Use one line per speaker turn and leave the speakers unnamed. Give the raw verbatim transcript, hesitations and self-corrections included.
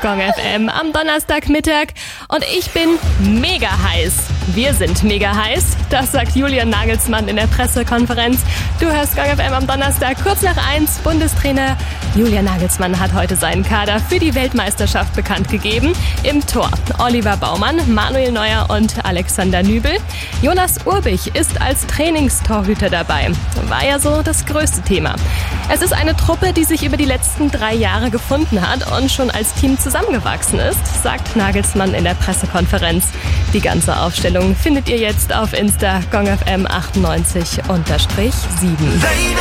Gong F M am Donnerstagmittag und ich bin mega heiß. Wir sind mega heiß, das sagt Julian Nagelsmann in der Pressekonferenz. Du hörst Gong F M am Donnerstag, kurz nach eins. Bundestrainer Julian Nagelsmann hat heute seinen Kader für die Weltmeisterschaft bekannt gegeben. Im Tor Oliver Baumann, Manuel Neuer und Alexander Nübel. Jonas Urbich ist als Trainingstorhüter dabei. War ja so das größte Thema. Es ist eine Truppe, die sich über die letzten drei Jahre gefunden hat und schon als Team zusammengewachsen ist, sagt Nagelsmann in der Pressekonferenz. Die ganze Aufstellung findet ihr jetzt auf Insta Gong F M achtundneunzig sieben.